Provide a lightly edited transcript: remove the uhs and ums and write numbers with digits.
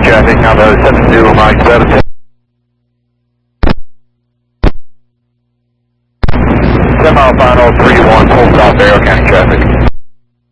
traffic, now the 70 Mike 7. 10 mile final 31, full stop, Barrow County traffic.